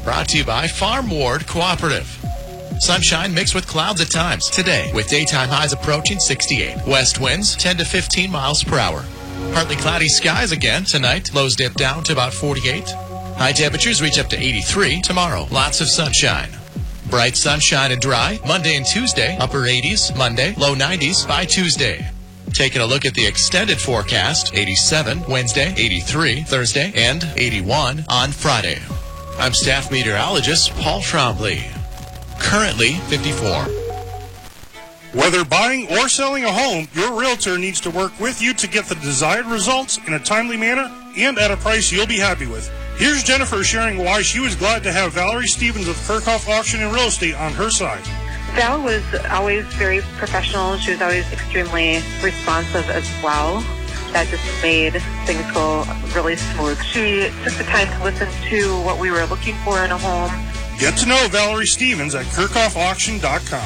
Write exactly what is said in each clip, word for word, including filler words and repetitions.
Brought to you by Farm Ward Cooperative. Sunshine mixed with clouds at times today, with daytime highs approaching sixty-eight. West winds ten to fifteen miles per hour. Partly cloudy skies again tonight. Lows dip down to about forty-eight. High temperatures reach up to eighty-three tomorrow. Lots of sunshine. Bright sunshine and dry. Monday and Tuesday, upper eighties. Monday, low nineties by Tuesday. Taking a look at the extended forecast, eighty-seven Wednesday, eighty-three Thursday, and eighty-one on Friday. I'm staff meteorologist Paul Trombley. Currently fifty-four. Whether buying or selling a home, your realtor needs to work with you to get the desired results in a timely manner and at a price you'll be happy with. Here's Jennifer sharing why she was glad to have Valerie Stevens of Kirchhoff Auction and Real Estate on her side. Val was always very professional. She was always extremely responsive as well. That just made things go really smooth. She took the time to listen to what we were looking for in a home. Get to know Valerie Stevens at Kirchhoff Auction dot com.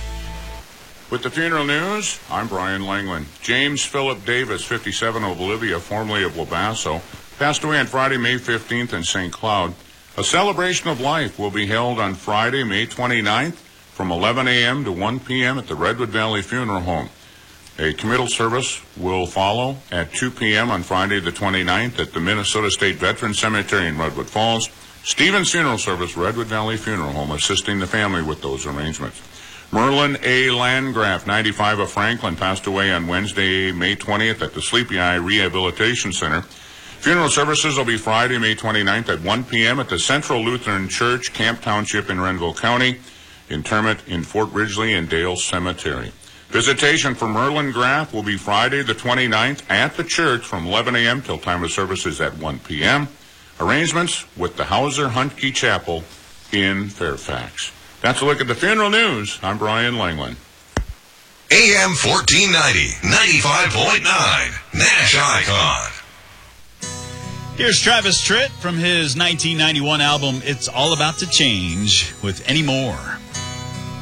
With the funeral news, I'm Brian Langland. James Philip Davis, fifty-seven, of Olivia, formerly of Wabasso, passed away on Friday, May fifteenth in Saint Cloud. A celebration of life will be held on Friday, May twenty-ninth from eleven a.m. to one p.m. at the Redwood Valley Funeral Home. A committal service will follow at two p.m. on Friday the twenty-ninth at the Minnesota State Veterans Cemetery in Redwood Falls. Stevens Funeral Service, Redwood Valley Funeral Home, assisting the family with those arrangements. Merlin A. Landgraf, ninety-five, of Franklin, passed away on Wednesday, May twentieth at the Sleepy Eye Rehabilitation Center. Funeral services will be Friday, May twenty-ninth at one p.m. at the Central Lutheran Church, Camp Township in Renville County. Interment in Fort Ridgely and Dale Cemetery. Visitation for Merlin Graff will be Friday the twenty-ninth at the church from eleven a.m. till time of services at one p.m. Arrangements with the Hauser Huntke Chapel in Fairfax. That's a look at the funeral news. I'm Brian Langland. A M fourteen ninety, ninety-five point nine, Nash Icon. Here's Travis Tritt from his nineteen ninety-one album, It's All About to Change, with Any More.